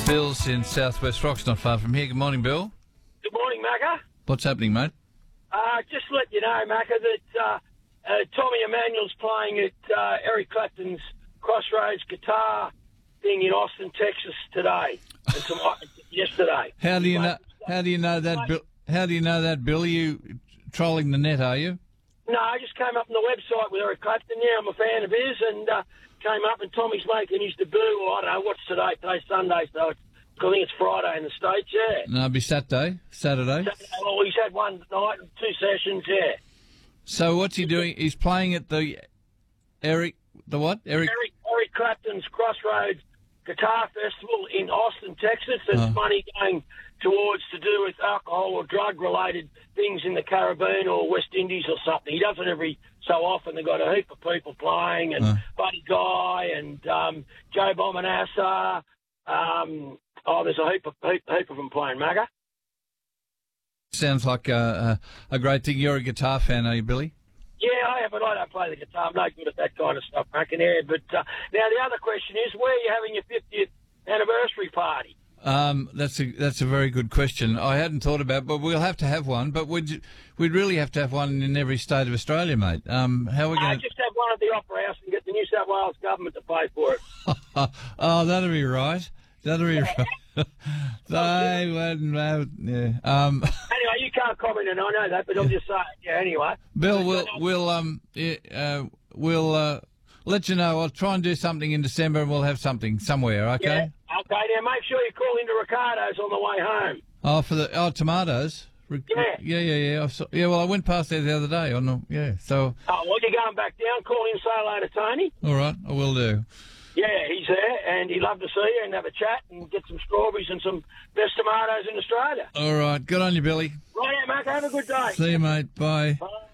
Bill's in Southwest Rocks, not far from here. Good morning, Bill. Good morning, Macca. What's happening, mate? Just to let you know, Macca, that Tommy Emmanuel's playing at Eric Clapton's Crossroads guitar thing in Austin, Texas today. And yesterday. How do you know? How do you know that, Bill? How do you know that, Bill? Are you trolling the net? Are you? No, I just came up on the website with Eric Clapton. Yeah, I'm a fan of his, and came up and Tommy's making his debut. I don't know what's today. Today's Sunday, so I think it's Friday in the States. Yeah. No, it'll be Saturday. Well, he's had one night and 2 sessions. Yeah. So what's he doing? He's playing at the Eric Clapton's Crossroads Guitar Festival in Austin, Texas. There's money going towards to do with alcohol or drug-related things in the Caribbean or West Indies or something. He does it every so often. They've got a heap of people playing, and Buddy Guy and Joe Bomanassa. There's a heap of them playing, Macca. Sounds like a great thing. You're a guitar fan, are you, Billy? Yeah, I am, but I don't play the guitar. I'm no good at that kind of stuff, Macca. Yeah, but now the other question is, where are you having your 50th anniversary party? That's a very good question. I hadn't thought about it, but we'll have to have one. But we'd really have to have one in every state of Australia, mate. How are we going to... just have one at the Opera House and get the New South Wales government to pay for it. That'll be right. That'll be right. They wouldn't have... Yeah. Anyway, you can't comment on it, I know that, but I'm just saying. Yeah, anyway. Bill, we'll let you know. I'll try and do something in December, and we'll have something somewhere, okay? Yeah. Okay, now make sure you call into Ricardo's on the way home. Oh, for the tomatoes? Yeah. Well, I went past there the other day. So. Oh, well, you're going back down. Call in, say hello to Tony. All right, I will do. Yeah, he's there, and he'd love to see you and have a chat and get some strawberries and some best tomatoes in Australia. All right, good on you, Billy. Right, Mark, have a good day. See you, mate. Bye. Bye.